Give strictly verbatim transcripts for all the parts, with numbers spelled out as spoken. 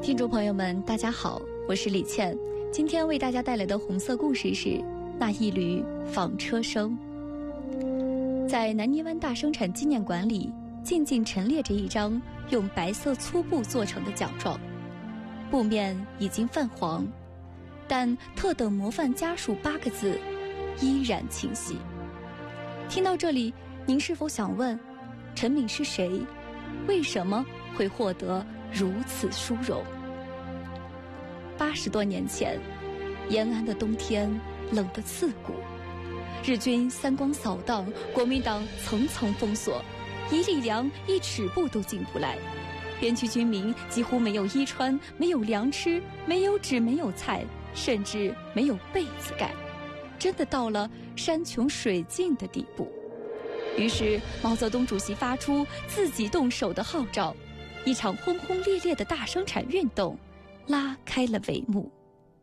听众朋友们大家好，我是李倩，今天为大家带来的红色故事是那一缕纺车声。在南泥湾大生产纪念馆里静静陈列着一张用白色粗布做成的奖状，布面已经泛黄，但特等模范家属八个字依然清晰。听到这里，您是否想问，陈敏是谁？为什么会获得如此殊荣？八十多年前，延安的冬天冷得刺骨，日军三光扫荡，国民党层层封锁，一粒粮一尺布都进不来，边区居民几乎没有衣穿，没有粮吃，没有纸，没有菜，甚至没有被子盖，真的到了山穷水尽的地步。于是毛泽东主席发出自己动手的号召，一场轰轰烈烈的大生产运动拉开了帷幕。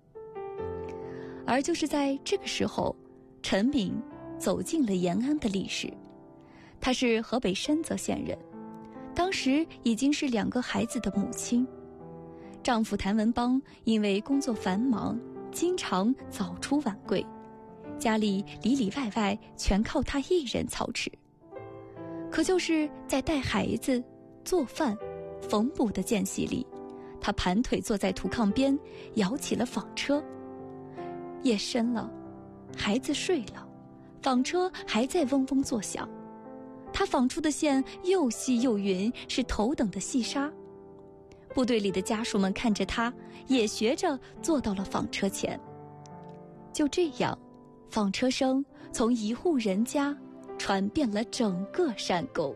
而就是在这个时候，陈敏走进了延安的历史。她是河北深泽县人，当时已经是两个孩子的母亲。丈夫谭文邦因为工作繁忙，经常早出晚归，家里里里外外全靠她一人操持。可就是在带孩子、做饭、缝补的间隙里，她盘腿坐在土炕边，摇起了纺车。夜深了，孩子睡了，纺车还在嗡嗡作响。她纺出的线又细又匀，是头等的细纱。部队里的家属们看着她，也学着坐到了纺车前。就这样，纺车声从一户人家传遍了整个山沟。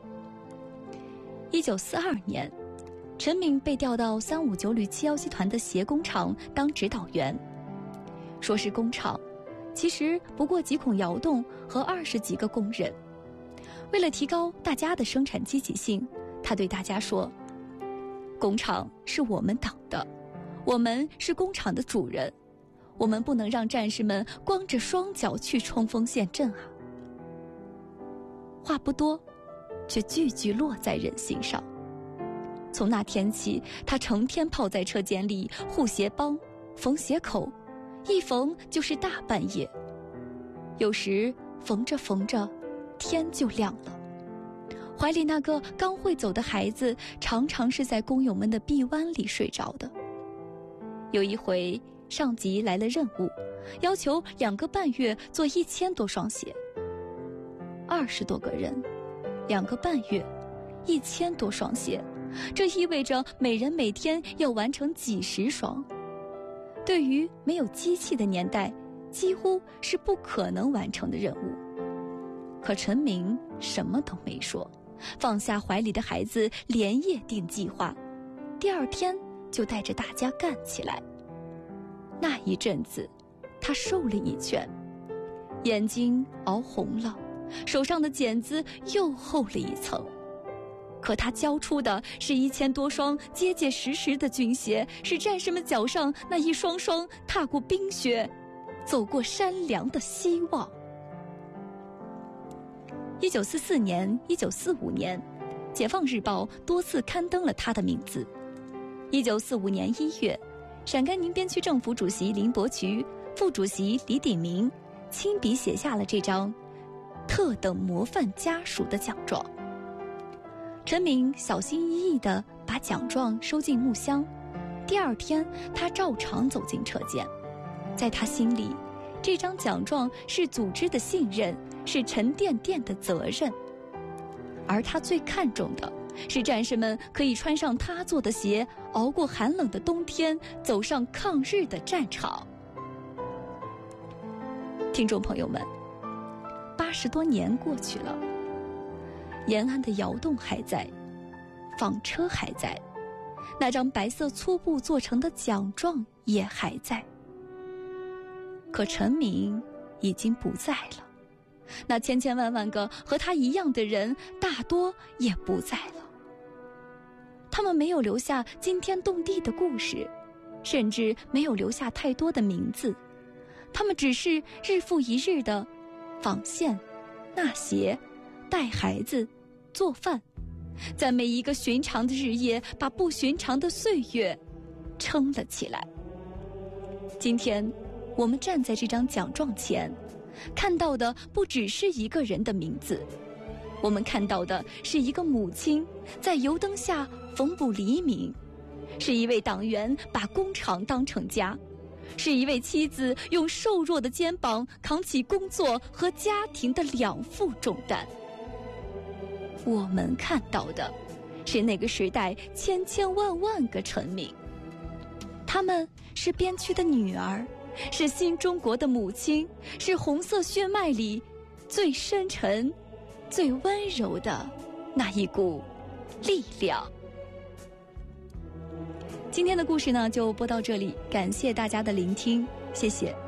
一九四二年，陈敏被调到三五九旅七幺集团的鞋工厂当指导员。说是工厂，其实不过几孔窑洞和二十几个工人。为了提高大家的生产积极性，他对大家说：工厂是我们党的，我们是工厂的主人，我们不能让战士们光着双脚去冲锋陷阵啊。话不多，却句句落在人心上。从那天起，他成天泡在车间里护鞋帮、缝鞋口，一缝就是大半夜。有时缝着缝着，天就亮了。怀里那个刚会走的孩子，常常是在工友们的臂弯里睡着的。有一回，上级来了任务，要求两个半月做一千多双鞋。二十多个人，两个半月，一千多双鞋，这意味着每人每天要完成几十双。对于没有机器的年代，几乎是不可能完成的任务。可陈敏什么都没说，放下怀里的孩子，连夜定计划，第二天就带着大家干起来。那一阵子，他瘦了一圈，眼睛熬红了，手上的茧子又厚了一层。可他交出的是一千多双结结实实的军鞋，是战士们脚上那一双双踏过冰雪、走过山梁的希望。一九四四年、一九四五年，《解放日报》多次刊登了他的名字。一九四五年一月，陕甘宁边区政府主席林伯渠、副主席李鼎铭亲笔写下了这张特等模范家属的奖状。陈敏小心翼翼地把奖状收进木箱，第二天他照常走进车间。在他心里，这张奖状是组织的信任，是沉甸甸的责任。而他最看重的是战士们可以穿上他做的鞋，熬过寒冷的冬天，走上抗日的战场。听众朋友们，八十多年过去了，延安的窑洞还在，纺车还在，那张白色粗布做成的奖状也还在。可陈敏已经不在了，那千千万万个和他一样的人大多也不在了。他们没有留下惊天动地的故事，甚至没有留下太多的名字，他们只是日复一日的纺线、纳鞋、带孩子、做饭，在每一个寻常的日夜，把不寻常的岁月撑了起来。今天我们站在这张奖状前，看到的不只是一个人的名字，我们看到的是一个母亲在油灯下缝补黎明，是一位党员把工厂当成家，是一位妻子用瘦弱的肩膀扛起工作和家庭的两负重担。我们看到的是那个时代千千万万个臣民，他们是边区的女儿，是新中国的母亲，是红色血脉里最深沉最温柔的那一股力量。今天的故事呢就播到这里，感谢大家的聆听，谢谢。